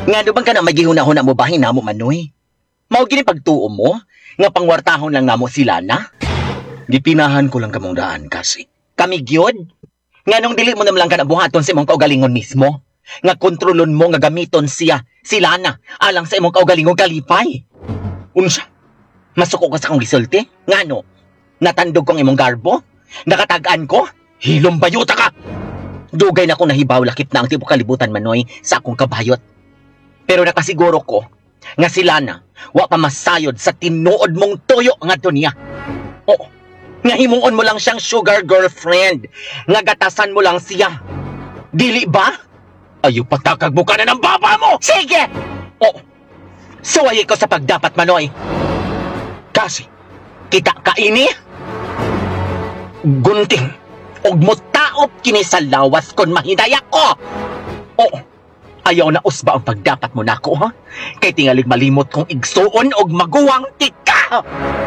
Nga do bang ka na magihuna-huna mo bahin na mo, Manoy? Mao gini pagtuo mo, nga pangwartahon lang namo sila na? Gipinahan ko lang kamong daan kasi. Kami gyud? Nga nung dili mo naman lang ka nabuhaton sa imong kaugalingon mismo? Nga kontrolon mo nga gamiton sila na, alang sa imong kaugalingon kalipay. Unsa? Masuko ka sa akong gisulti? Nga no? Natandog kong imong garbo? Nakatagaan ko? Hilom bayota ka! Dugay na akong nahibaw lakip na ang tibok kalibutan, Manoy, sa akong kabayot. Pero nakasiguro ko, nga sila na, wa pa masayod sa tinuod mong tuyo nga niya. Oo, nga himuon mo lang siyang sugar girlfriend, nga gatasan mo lang siya. Dili ba? Ayaw patakag mo ka na ng baba mo! Sige! Oo, suway ko sa pagdapat, Manoy. Kasi, Kita kaini? Gunting, og mutaop kini sa lawas kon mahinaya ko. Oo, ayaw na usba ang pagdapat mo nako, ha? Kay tingalig malimot kong igsuon og maguwang tika.